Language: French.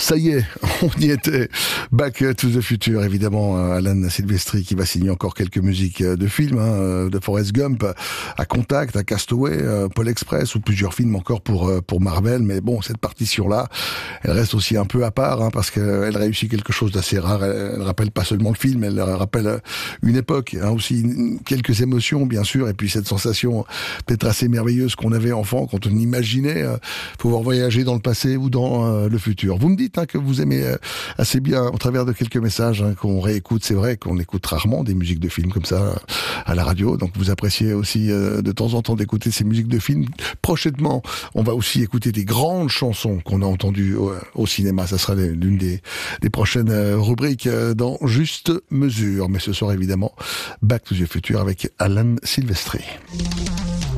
Ça y est, on y était. Back to the Future, évidemment, Alan Silvestri qui va signer encore quelques musiques de films, de Forrest Gump à Contact, à Castaway, Pôle Express ou plusieurs films encore pour Marvel. Mais bon, cette partition-là, elle reste aussi un peu à part parce qu'elle réussit quelque chose d'assez rare. Elle rappelle pas seulement le film, elle rappelle une époque, aussi quelques émotions bien sûr, et puis cette sensation peut-être assez merveilleuse qu'on avait enfant quand on imaginait pouvoir voyager dans le passé ou dans le futur. Vous me dites que vous aimez assez bien au travers de quelques messages qu'on réécoute. C'est vrai qu'on écoute rarement des musiques de films comme ça à la radio, donc vous appréciez aussi de temps en temps d'écouter ces musiques de films. Prochainement, on va aussi écouter des grandes chansons qu'on a entendues au cinéma. Ça sera l'une des prochaines rubriques dans Juste Mesure. Mais ce soir, évidemment, Back to the Future avec Alan Silvestri.